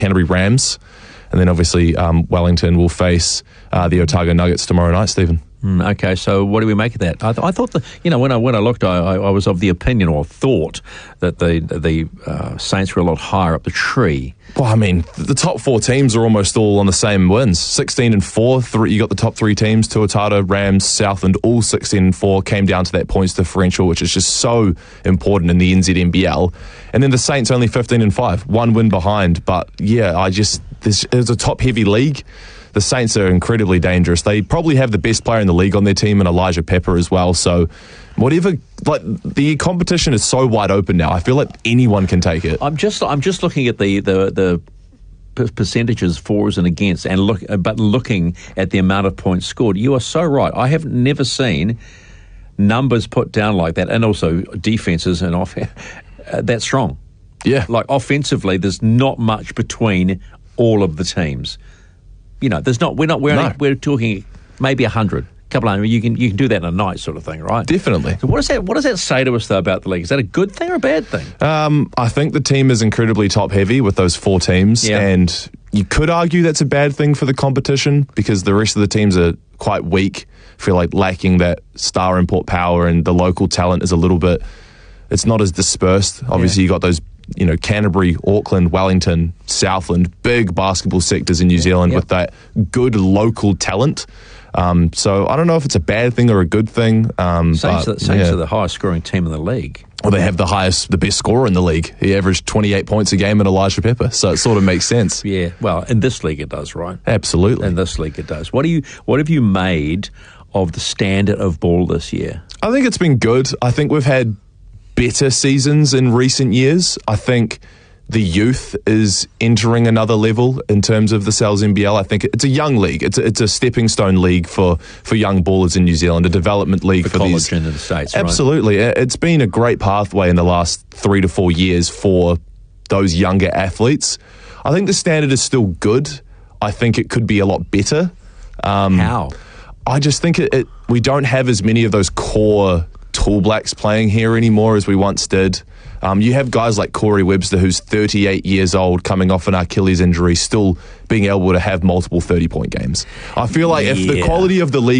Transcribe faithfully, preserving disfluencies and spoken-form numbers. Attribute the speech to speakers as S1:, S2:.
S1: Canterbury Rams. And then obviously um, Wellington will face uh, the Otago Nuggets tomorrow night, Stephen.
S2: Mm, okay, so what do we make of that? I, th- I thought that, you know, when I when I looked, I, I, I was of the opinion or thought that the the uh, Saints were a lot higher up the tree.
S1: Well, I mean, the top four teams are almost all on the same wins. sixteen and four. Three, you got the top three teams, Tuatara, Rams, Southland, all sixteen and four, came down to that points differential, which is just so important in the N Z N B L. And then the Saints only fifteen and five, one win behind. But yeah, I just, this is a top-heavy league. The Saints are incredibly dangerous. They probably have the best player in the league on their team, and Elijah Pepper as well. So whatever, like, the competition is so wide open now. I feel like anyone can take it.
S2: I'm just I'm just looking at the the the p- percentages fors and against, and look, but looking at the amount of points scored. You are so right. I have never seen numbers put down like that, and also defenses and off uh, that strong.
S1: Yeah,
S2: like offensively, there's not much between all of the teams. You know, there's not. We're not. We're
S1: No.
S2: only, we're talking maybe a hundred, couple of hundred. You can you can do that in a night, sort of thing, right?
S1: Definitely.
S2: So what does that what does that say to us though about the league? Is that a good thing or a bad thing?
S1: Um, I think the team is incredibly top heavy with those four teams,
S2: Yeah.
S1: and you could argue that's a bad thing for the competition because the rest of the teams are quite weak. Feel like lacking that star import power, and the local talent is a little bit. It's not as dispersed. Obviously,
S2: Yeah.
S1: you got those. You know, Canterbury, Auckland, Wellington, Southland, big basketball sectors in New Zealand
S2: Yep.
S1: with that good local talent. Um, so I don't know if it's a bad thing or a good thing. Um,
S2: Saints,
S1: but,
S2: are, Saints
S1: yeah.
S2: are the highest scoring team in the league.
S1: Well, they have the highest, the best scorer in the league. He averaged twenty-eight points a game in Elijah Pepper, so it sort of makes sense.
S2: Yeah, well, in this league it does, right?
S1: Absolutely.
S2: In this league it does. What do you? What have you made of the standard of ball this year?
S1: I think it's been good. I think we've had better seasons in recent years. I think the youth is entering another level in terms of the Sal's N B L. I think it's a young league. It's a, it's a stepping stone league for, for young ballers in New Zealand, a development league
S2: The
S1: for
S2: college
S1: these.
S2: in the States, right?
S1: Absolutely. It's been a great pathway in the last three to four years for those younger athletes. I think the standard is still good. I think it could be a lot better. Um,
S2: How?
S1: I just think it, it, we don't have as many of those core tall blacks playing here anymore as we once did. Um, you have guys like Corey Webster, who's thirty-eight years old, coming off an Achilles injury, still being able to have multiple thirty-point games. I feel like if the
S2: Yeah.
S1: quality of the league